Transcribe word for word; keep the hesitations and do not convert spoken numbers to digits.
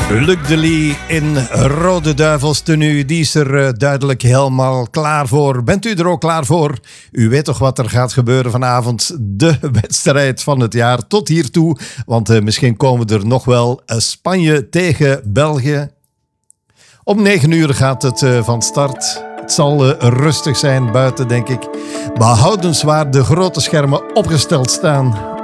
Luc Delis in Rode Duivels tenue, die is er uh, duidelijk helemaal klaar voor. Bent u er ook klaar voor? U weet toch wat er gaat gebeuren vanavond? De wedstrijd van het jaar tot hiertoe. Want uh, misschien komen er nog wel uh, Spanje tegen België. Om negen uur gaat het uh, van start. Het zal uh, rustig zijn buiten, denk ik. Behoudenswaar de grote schermen opgesteld staan.